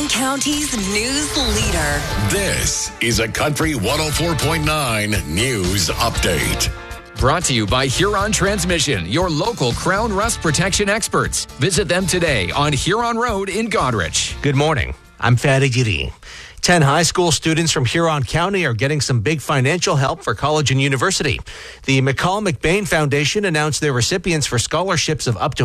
County's news leader. This is a Country 104.9 News Update. Brought to you by Huron Transmission, your local Crown Rust Protection experts. Visit them today on Huron Road in Goderich. Good morning. I'm Fadi Giri. 10 high school students from Huron County are getting some big financial help for college and university. The McCall McBain Foundation announced their recipients for scholarships of up to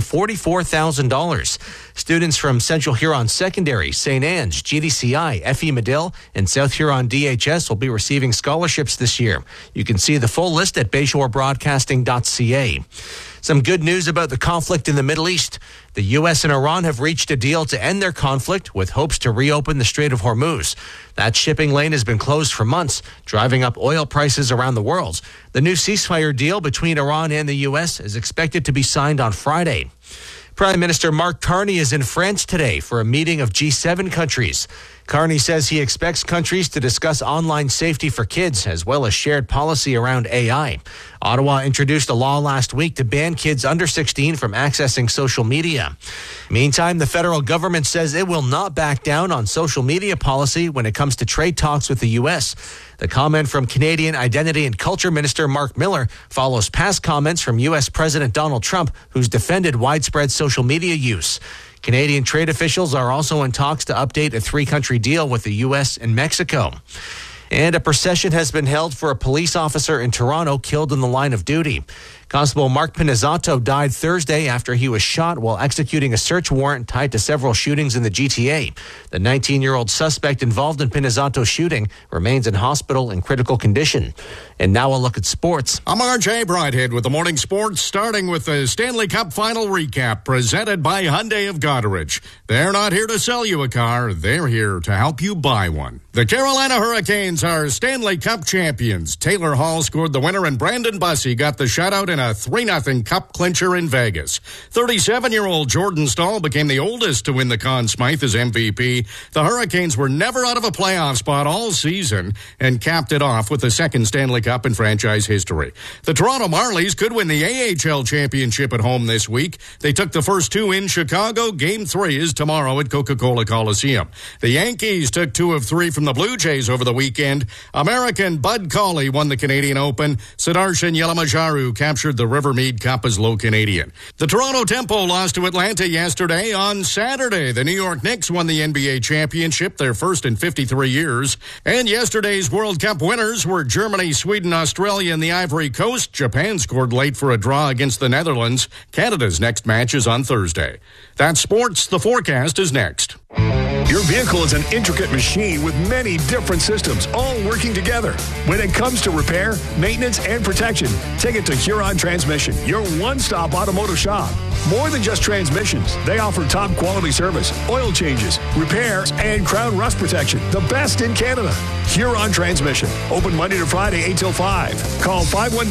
$44,000. Students from Central Huron Secondary, St. Anne's, GDCI, FE Medill, and South Huron DHS will be receiving scholarships this year. You can see the full list at bayshorebroadcasting.ca. Some good news about the conflict in the Middle East. The U.S. and Iran have reached a deal to end their conflict with hopes to reopen the Strait of Hormuz. That shipping lane has been closed for months, driving up oil prices around the world. The new ceasefire deal between Iran and the U.S. is expected to be signed on Friday. Prime Minister Mark Carney is in France today for a meeting of G7 countries. Carney says he expects countries to discuss online safety for kids as well as shared policy around AI. Ottawa introduced a law last week to ban kids under 16 from accessing social media. Meantime, the federal government says it will not back down on social media policy when it comes to trade talks with the U.S. The comment from Canadian Identity and Culture Minister Mark Miller follows past comments from U.S. President Donald Trump, who's defended widespread social media use. Canadian trade officials are also in talks to update a three-country deal with the U.S. and Mexico. And a procession has been held for a police officer in Toronto killed in the line of duty. Constable Mark Pinizzato died Thursday after he was shot while executing a search warrant tied to several shootings in the GTA. The 19-year-old suspect involved in Pinizzato's shooting remains in hospital in critical condition. And now a look at sports. I'm RJ Brighthead with the morning sports, starting with the Stanley Cup final recap presented by Hyundai of Goderich. They're not here to sell you a car. They're here to help you buy one. The Carolina Hurricanes are Stanley Cup champions. Taylor Hall scored the winner and Brandon Bussey got the shutout in a 3-0 cup clincher in Vegas. 37-year-old Jordan Staal became the oldest to win the Conn Smythe as MVP. The Hurricanes were never out of a playoff spot all season and capped it off with the second Stanley Cup in franchise history. The Toronto Marlies could win the AHL championship at home this week. They took the first two in Chicago. Game 3 is tomorrow at Coca-Cola Coliseum. The Yankees took 2 of 3 from the Blue Jays over the weekend. American Bud Cauley won the Canadian Open. Sudarshan Yelamajaru captured the Rivermead Cup as low Canadian. The Toronto Tempo lost to Atlanta yesterday. On Saturday, the New York Knicks won the NBA championship, their first in 53 years. And yesterday's World Cup winners were Germany, Sweden, Australia, and the Ivory Coast. Japan scored late for a draw against the Netherlands. Canada's next match is on Thursday. That's sports. The forecast is next. Your vehicle is an intricate machine with many different systems, all working together. When it comes to repair, maintenance, and protection, take it to Huron Transmission, your one-stop automotive shop. More than just transmissions, they offer top-quality service, oil changes, repairs, and crown rust protection, the best in Canada. Huron Transmission, open Monday to Friday, 8 till 5. Call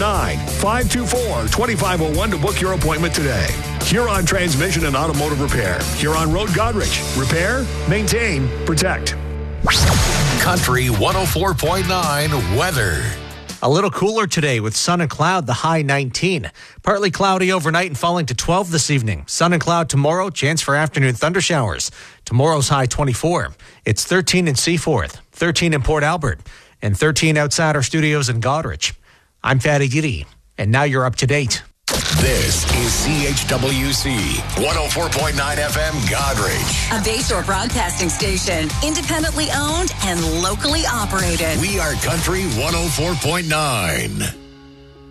519-524-2501 to book your appointment today. Huron Transmission and Automotive Repair. Huron Road, Goderich. Repair, maintain, protect. Country 104.9 weather. A little cooler today with sun and cloud, the high 19. Partly cloudy overnight and falling to 12 this evening. Sun and cloud tomorrow, chance for afternoon thundershowers. Tomorrow's high 24. It's 13 in Seaforth, 13 in Port Albert, and 13 outside our studios in Goderich. I'm Fadi Giri, and now you're up to date. This is CHWC 104.9 FM Goderich. A Bayshore Broadcasting station, independently owned and locally operated. We are Country 104.9.